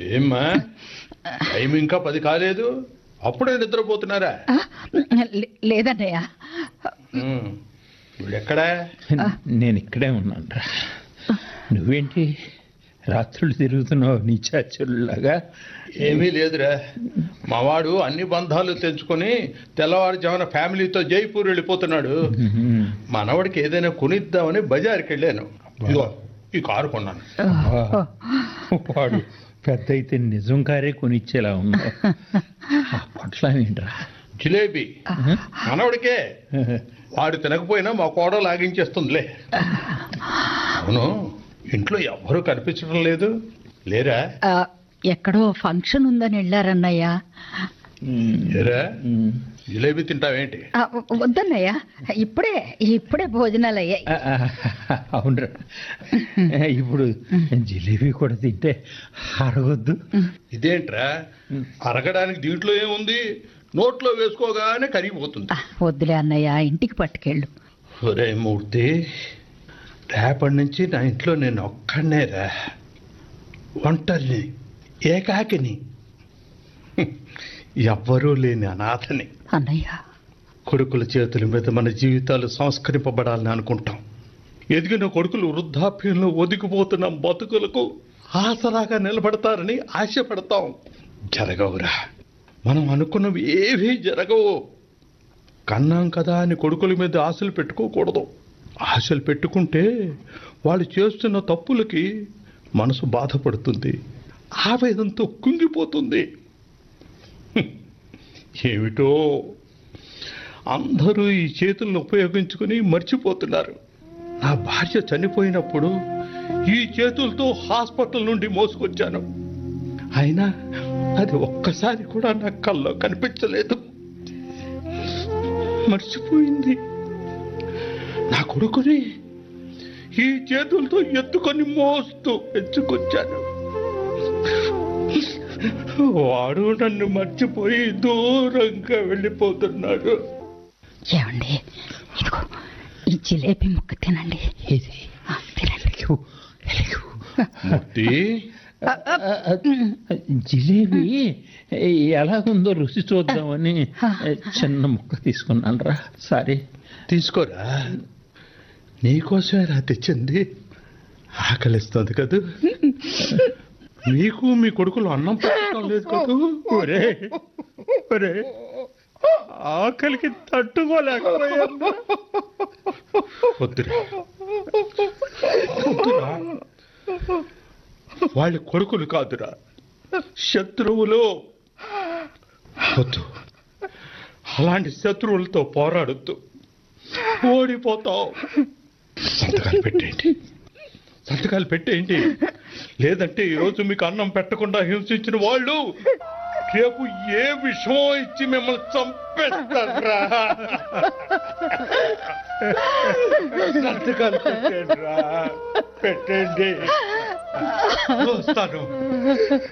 ఏమ్మా, టైం ఇంకా 10 కాలేదు, అప్పుడే నిద్రపోతున్నారా? లేదన్నయ్య. వీడెక్కడా? నేను ఇక్కడే ఉన్నానురా. నువ్వేంటి రాత్రులు తిరుగుతున్నావు నీచాచుల్లాగా? ఏమీ లేదురా, మావాడు అన్ని బంధాలు తెంచుకొని తెల్లవారుజామున ఫ్యామిలీతో జైపూర్ వెళ్ళిపోతున్నాడు. మనవాడికి ఏదైనా కొనిద్దామని బజార్కి వెళ్ళాను. ఇదిగో ఈ కారు కొన్నాను. వాడు పెద్ద అయితే నిజం కారే కొనిచ్చేలా ఉన్నావు. పట్ల ఏంట్రా? జిలేబీ మనవడికే. వాడు తినకపోయినా మా కోడ లాగించేస్తుందిలే. అవును, ఇంట్లో ఎవ్వరూ కనిపించడం లేదు. లేరా? ఎక్కడో ఫంక్షన్ ఉందని వెళ్ళారన్నయ్య. లేరా? జిలేబీ తింటావేంటి? వద్దన్నయ్య, ఇప్పుడే భోజనాలు అయ్యాయి. అవునరా, ఇప్పుడు జిలేబీ కూడా తింటే అరగొద్దు. ఇదేంట్రా అరగడానికి? దీంట్లో ఏముంది? నోట్లో వేసుకోగానే కరిగిపోతుంది. వద్దులే అన్నయ్య, ఇంటికి పట్టుకెళ్ళు. ఒరే మూర్తి, రేపటి నుంచి నా ఇంట్లో నేను ఒక్కడనేరా, ఒంటరిని, ఏకాకిని, ఎవ్వరూ లేని అనాథని. అన్నయ్య, కొడుకుల చేతుల మీద మన జీవితాలు సంస్కరింపబడాలని అనుకుంటాం. ఎదిగిన కొడుకులు వృద్ధాప్యంలో ఒదిగిపోతున్న బతుకులకు ఆసరాగా నిలబడతారని ఆశపడతాం. జరగవురా, మనం అనుకున్నవి ఏవీ జరగవు. కన్నాం కదా అని కొడుకుల మీద ఆశలు పెట్టుకోకూడదు. ఆశలు పెట్టుకుంటే వాళ్ళు చేస్తున్న తప్పులకి మనసు బాధపడుతుంది, ఆవేదంతో కుంగిపోతుంది. ఏమిటో అందరూ ఈ చేతులను ఉపయోగించుకుని మర్చిపోతున్నారు. నా భార్య చనిపోయినప్పుడు ఈ చేతులతో హాస్పిటల్ నుండి మోసుకొచ్చాను. అయినా అది ఒక్కసారి కూడా నా కల్లో కనిపించలేదు. మర్చిపోయింది. నా కొడుకుని ఈ చేతులతో ఎత్తుకొని మోస్తూ పెంచుకొచ్చాను. వాడు నన్ను మర్చిపోయి దూరంగా వెళ్ళిపోతున్నాడు. ఏమండి, ఇదిగో ఈ జిలేబీ ముక్క తినండి. తినండి. మూర్తి, జిలేబీ ఎలాగుందో రుచి చూద్దామని చిన్న ముక్క తీసుకున్నాను రా. సారీ. తీసుకోరా, నీకోసమే రా తెచ్చింది. ఆకలిస్తుంది కదూ. మీకు మీ కొడుకులు అన్నం పెట్టడం లేదు కదూ. ఒరే ఒరే, ఆకలికి తట్టుకోలేకపోయాను. వద్దురా వద్దురా, వాళ్ళ కొడుకులు కాదురా, శత్రువులు. వద్దు, అలాంటి శత్రువులతో పోరాడొద్దు, ఓడిపోతావు. సంతకాలు పెట్టేయండి. లేదంటే ఈరోజు మీకు అన్నం పెట్టకుండా హింసించిన వాళ్ళు రేపు ఏ విషమో ఇచ్చి మిమ్మల్ని చంపేస్తారా. సంతకాలు పెట్టండి, పెట్టండి. వస్తాను.